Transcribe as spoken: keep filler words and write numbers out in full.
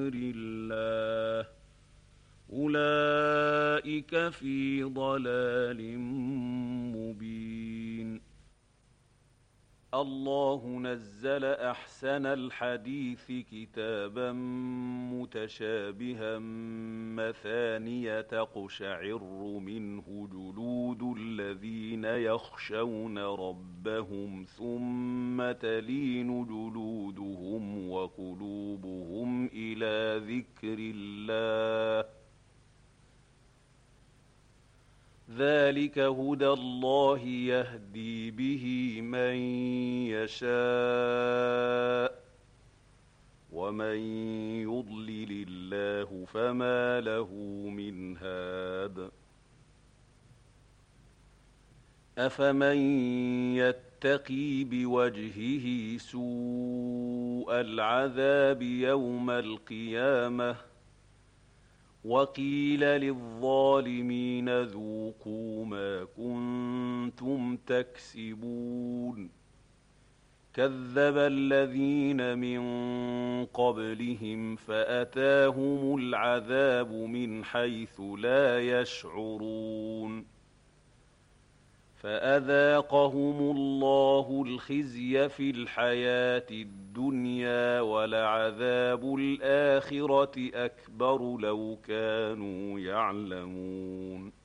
الله أولئك في ضلال مبين. الله نزل أحسن الحديث كتابا متشابها مثانية تقشعر منه جلود الذين يخشون ربهم ثم تلين جلودهم وقلوبهم إلى ذكر الله ذلك هدى الله يهدي به من يشاء ومن يضلل الله فما له من هاد. أفمن يتقي بوجهه سوء العذاب يوم القيامة وقيل للظالمين ذوقوا ما كنتم تكسبون. كذب الذين من قبلهم فأتاهم العذاب من حيث لا يشعرون فأذاقهم الله الخزي في الحياة الدنيا ولعذاب الآخرة أكبر لو كانوا يعلمون.